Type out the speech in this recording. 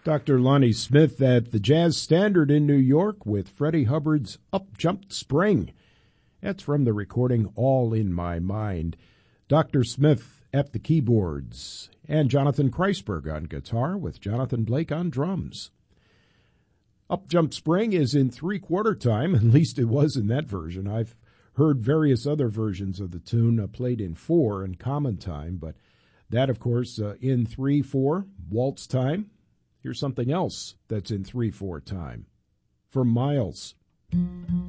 Dr. Lonnie Smith at the Jazz Standard in New York with Freddie Hubbard's Up Jumped Spring. That's from the recording All in My Mind. Dr. Smith at the keyboards and Jonathan Kreisberg on guitar with Jonathan Blake on drums. Up Jumped Spring is in 3/4 time, at least it was in that version. I've heard various other versions of the tune played in 4 in common time, but that, of course, in 3/4 waltz time. Here's something else that's in 3/4 time. For Miles.